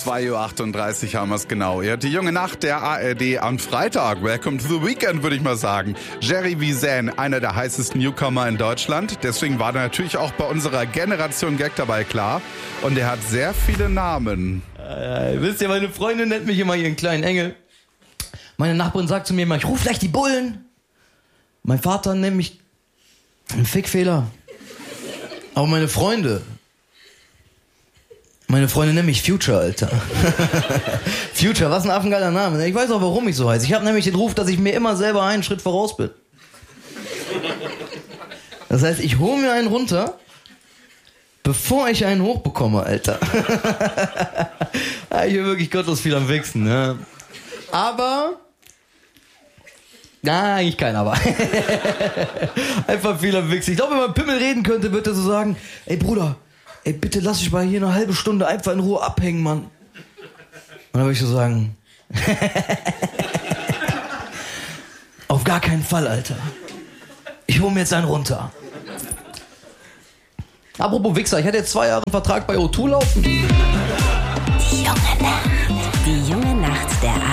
2:38 Uhr haben wir es genau. Ja, die junge Nacht der ARD am Freitag. Welcome to the weekend, würde ich mal sagen. Jerry Vizen, einer der heißesten Newcomer in Deutschland. Deswegen war er natürlich auch bei unserer Generation Gag dabei, klar. Und er hat sehr viele Namen. Wisst ihr, meine Freundin nennt mich immer ihren kleinen Engel. Meine Nachbarin sagt zu mir immer, ich ruf gleich die Bullen. Mein Vater nennt mich einen Fickfehler. Aber meine Freunde nennen mich Future, Alter. Future, was ein affengeiler Name. Ich weiß auch, warum ich so heiße. Ich habe nämlich den Ruf, dass ich mir immer selber einen Schritt voraus bin. Das heißt, ich hole mir einen runter, bevor ich einen hochbekomme, Alter. Ich bin wirklich gottlos viel am Wichsen, ne? Aber... Na, eigentlich keiner war. Einfach viel am Wichsen. Ich glaube, wenn man Pimmel reden könnte, würde er so sagen, ey Bruder, ey bitte lass dich mal hier eine halbe Stunde einfach in Ruhe abhängen, Mann. Und dann würde ich so sagen, auf gar keinen Fall, Alter. Ich hole mir jetzt einen runter. Apropos Wichser, ich hatte jetzt 2 Jahre einen Vertrag bei O2 laufen. Die junge Nacht der